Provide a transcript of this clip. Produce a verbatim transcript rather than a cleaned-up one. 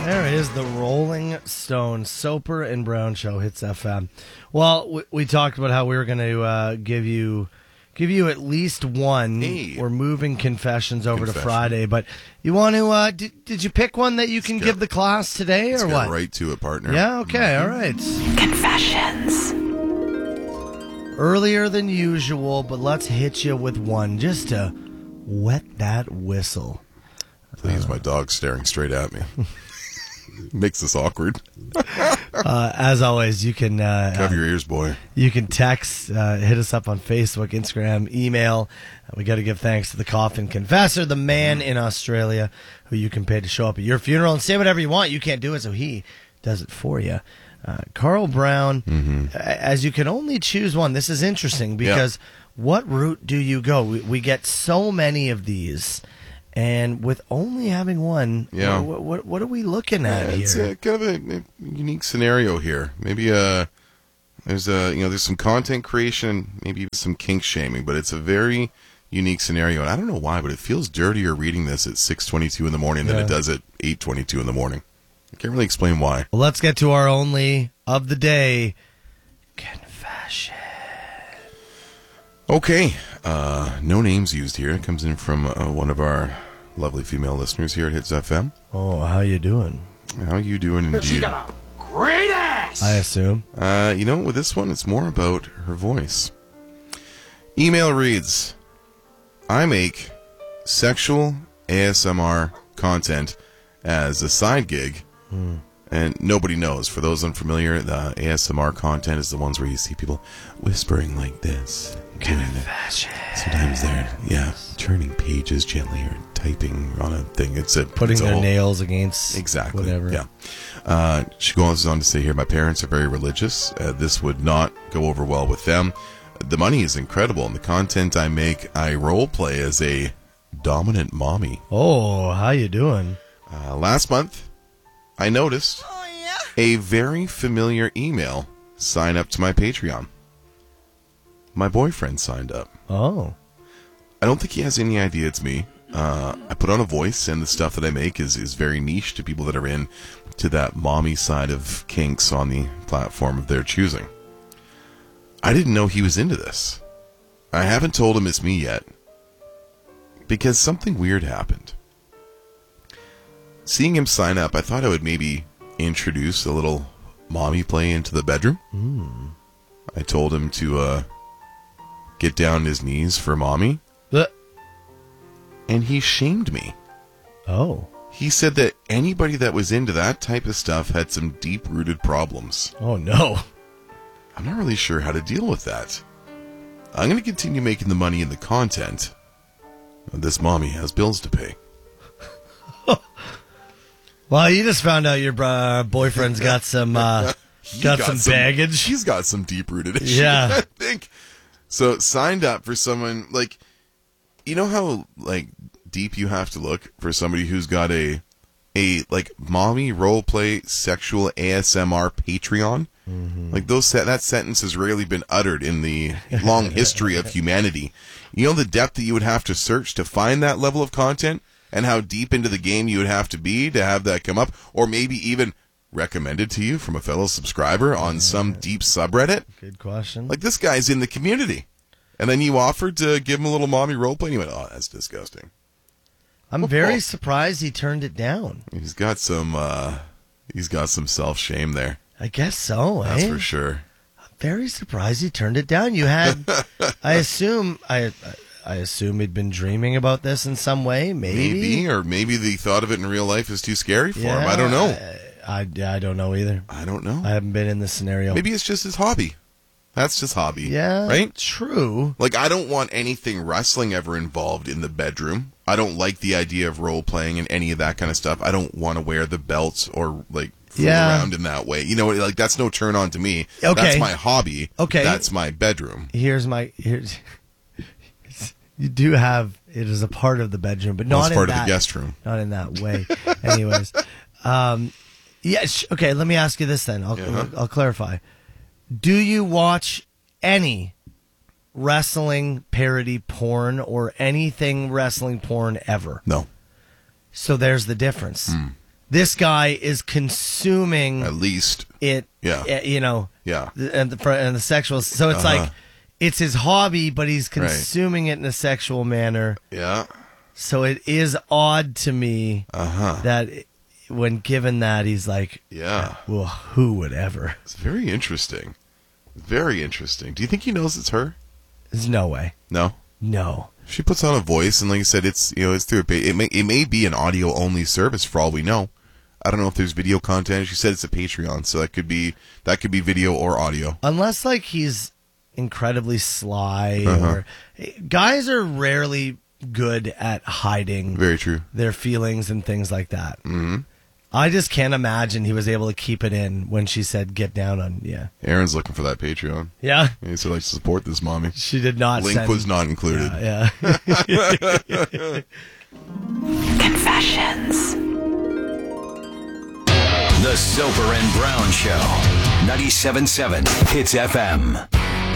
There is the Rolling Stone Soper and Brown Show hits F M. Well, we, we talked about how we were going to uh, give you give you at least one. Hey. We're moving confessions over Confession. to Friday, but you want to? Uh, did, did you pick one that you can Let's give get- the class today, Let's or get what? right to it, partner. Yeah. Okay. All right. Confessions. Earlier than usual, but let's hit you with one just to wet that whistle. Please, my dog's staring straight at me. Makes this awkward. Uh, as always, you can uh, Cover your ears, boy. You can text, uh, hit us up on Facebook, Instagram, email. Uh, we got to give thanks to the Coffin Confessor, the man in Australia who you can pay to show up at your funeral and say whatever you want. You can't do it, so he does it for you. Uh, Carl Brown, Mm-hmm. a- as you can only choose one. This is interesting because what route do you go? We, we get so many of these. And with only having one, Yeah. what, what, what are we looking at It's here? uh, kind of a, a unique scenario here. Maybe uh, there's a you know there's some content creation, maybe even some kink shaming, but it's a very unique scenario, and I don't know why, but it feels dirtier reading this at six twenty-two in the morning than Yeah. it does at eight twenty-two in the morning. I can't really explain why. Well, let's get to our only of the day confession. Okay, uh, no names used here. It comes in from uh, one of our lovely female listeners here at Hits F M. Oh, how you doing? How you doing, indeed? Great ass! I assume. Uh, you know, with this one, it's more about her voice. Email reads, I make sexual A S M R content as a side gig, Hmm. and nobody knows. For those unfamiliar, the A S M R content is the ones where you see people whispering like this. doing it. Sometimes they're, yeah, turning pages gently or typing on a thing. It's a Putting it's a their whole- nails against Exactly. whatever. Yeah. Uh, she goes on to say here, my parents are very religious. Uh, this would not go over well with them. The money is incredible, and the content I make, I role play as a dominant mommy. Oh, how you doing? Uh, last month, I noticed a very familiar email sign up to my Patreon. My boyfriend signed up. Oh. I don't think he has any idea it's me. Uh, I put on a voice, and the stuff that I make is, is very niche to people that are in to that mommy side of kinks on the platform of their choosing. I didn't know he was into this. I haven't told him it's me yet, because something weird happened. Seeing him sign up, I thought I would maybe introduce a little mommy play into the bedroom. Mm. I told him to uh, get down on his knees for mommy. The- And he shamed me. oh. He said that anybody that was into that type of stuff had some deep-rooted problems. Oh, no. I'm not really sure how to deal with that. I'm going to continue making the money and the content. This mommy has bills to pay. Well, you just found out your uh, boyfriend's got some uh, He got, some baggage. He's got some deep-rooted issues, Yeah. I think. So, signed up for someone, like, you know how, like, deep you have to look for somebody who's got a, a like, mommy roleplay sexual A S M R Patreon? Mm-hmm. Like, those that sentence has rarely been uttered in the long history of humanity. You know the depth that you would have to search to find that level of content? And how deep into the game you would have to be to have that come up? Or maybe even recommended to you from a fellow subscriber on some deep subreddit? Good question. Like, this guy's in the community. And then you offered to give him a little mommy roleplay, and you went, oh, that's disgusting. I'm very surprised he turned it down. He's got some, uh, he's got some self-shame there. I guess so, That's eh? for sure. I'm very surprised he turned it down. You had, I assume, I I assume he'd been dreaming about this in some way, maybe. Maybe, or maybe the thought of it in real life is too scary for him. I don't know. I, I, I don't know either. I don't know. I haven't been in this scenario. Maybe it's just his hobby. That's his hobby. Yeah, Right? true. Like, I don't want anything wrestling ever involved in the bedroom. I don't like the idea of role-playing and any of that kind of stuff. I don't want to wear the belts or, like, fool Yeah. around in that way. You know, like, that's no turn on to me. Okay. That's my hobby. Okay. That's my bedroom. Here's my here's. You do have it as a part of the bedroom, but Well, not it's in part of that, the guest room. Not in that way. Anyways, um, yeah. sh- Okay, let me ask you this then. I'll Uh-huh. I'll clarify. Do you watch any wrestling parody porn or anything wrestling porn ever? No. So there's the difference. Hmm. This guy is consuming At least. it. Yeah. uh, You know. Yeah. th- And the, for- and the sexual. So it's Uh-huh. like, it's his hobby, but he's consuming it in a sexual manner. Yeah. So it is odd to me Uh-huh. that when given that, he's like, Yeah. well, who would ever? It's very interesting. Very interesting. Do you think he knows it's her? There's no way. No. No. She puts on a voice, and like I said, it's you know it's through a pa- it may it may be an audio only service for all we know. I don't know if there's video content. She said it's a Patreon, so that could be that could be video or audio. Unless like he's incredibly sly, Uh-huh. or guys are rarely good at hiding Very true. their feelings and things like that. Mm-hmm. I just can't imagine he was able to keep it in when she said, "Get down on." Yeah, Aaron's looking for that Patreon. yeah. He said, "Like support this mommy." She did not. Link send, was not included. Yeah. yeah. Confessions. The Soper and Brown Show. ninety-seven point seven Hits F M.